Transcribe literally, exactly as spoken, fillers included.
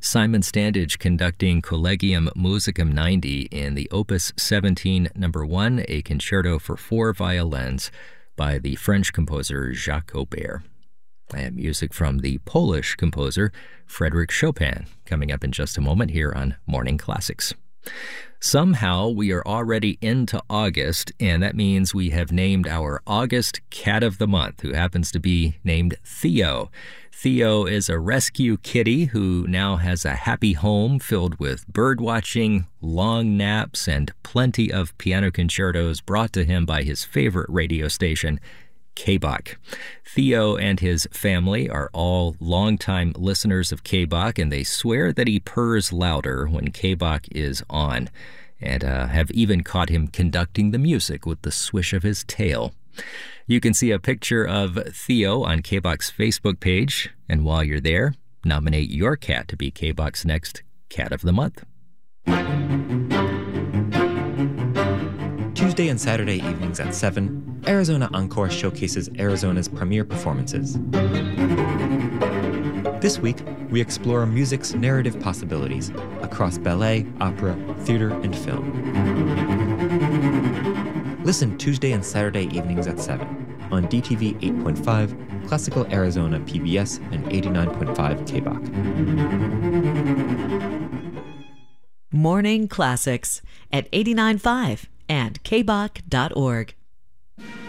Simon Standage conducting Collegium Musicum ninety in the Opus seventeen number one, a concerto for four violins by the French composer Jacques Aubert. And music from the Polish composer Frédéric Chopin, coming up in just a moment here on Morning Classics. Somehow we are already into August, and that means we have named our August Cat of the Month, who happens to be named Theo. Theo is a rescue kitty who now has a happy home filled with bird watching, long naps, and plenty of piano concertos brought to him by his favorite radio station, K B O C. Theo and his family are all longtime listeners of K B O C, and they swear that he purrs louder when K B O C is on, and uh, have even caught him conducting the music with the swish of his tail. You can see a picture of Theo on K B O C's Facebook page, and while you're there, nominate your cat to be K B O C's next Cat of the Month. Tuesday and Saturday evenings at seven, Arizona Encore showcases Arizona's premier performances. This week, we explore music's narrative possibilities across ballet, opera, theater, and film. Listen Tuesday and Saturday evenings at seven on D T V eight point five, Classical Arizona P B S, and eighty-nine point five K B O C. Morning Classics at eighty-nine point five and K B O C dot org.